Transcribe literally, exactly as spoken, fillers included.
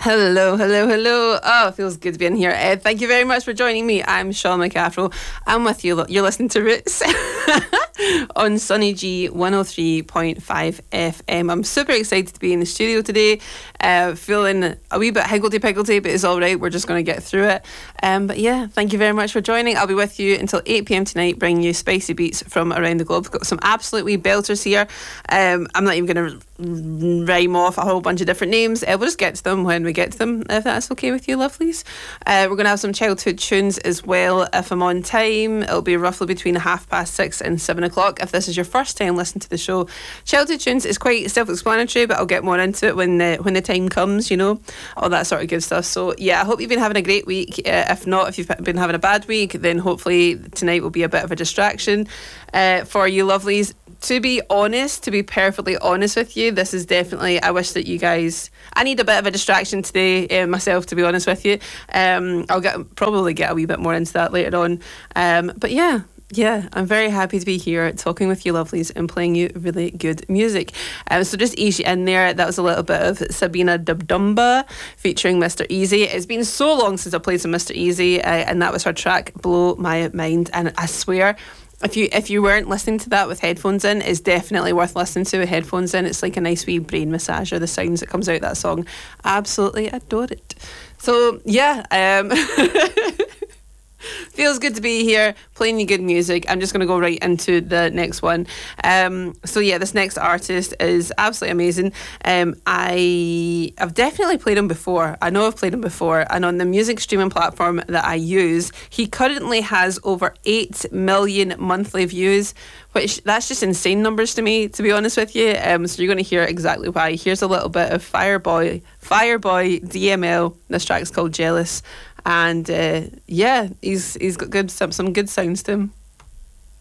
Hello, hello, hello. Oh, it feels good to be in here. Uh, thank you very much for joining me. I'm Sean McCaffrell. I'm with you. You're listening to Roots on Sunny G one oh three point five F M. I'm super excited to be in the studio today. Uh, feeling a wee bit higgledy-piggledy, but it's all right. We're just going to get through it. Um, but yeah, thank you very much for joining. I'll be with you until eight p.m. tonight, bringing you spicy beats from around the globe. We've got some absolute wee belters here. Um, I'm not even going to rhyme off a whole bunch of different names. Uh, we'll just get to them when we get to them, if that's okay with you, lovelies. Uh, we're going to have some childhood tunes as well. If I'm on time, it'll be roughly between half past six and seven o'clock. If this is your first time listening to the show, childhood tunes is quite self-explanatory, but I'll get more into it when the, when the time comes, you know, all that sort of good stuff. So yeah, I hope you've been having a great week. Uh, if not, if you've been having a bad week, then hopefully tonight will be a bit of a distraction uh, for you lovelies. To be honest, to be perfectly honest with you, this is definitely, I wish that you guys, I need a bit of a distraction today uh, myself, to be honest with you. Um, I'll get probably get a wee bit more into that later on. Um, but yeah, yeah, I'm very happy to be here talking with you lovelies and playing you really good music. Um, so just easy in there, that was a little bit of Sabina Dubdumba featuring Mister Easy. It's been so long since I played some Mister Easy, uh, and that was her track Blow My Mind. And I swear, If you if you weren't listening to that with headphones in, it's definitely worth listening to with headphones in. It's like a nice wee brain massager, the sounds that comes out of that song. Absolutely adore it. So yeah, um, feels good to be here playing you good music. I'm just going to go right into the next one. Um, so yeah, this next artist is absolutely amazing. Um, I, I've definitely played him before. I know I've played him before. And on the music streaming platform that I use, he currently has over eight million monthly views, which that's just insane numbers to me, to be honest with you. Um, so you're going to hear exactly why. Here's a little bit of Fireboy, Fireboy D M L. This track's called Jealous. And uh, yeah, he's he's got good some, some good sounds to him.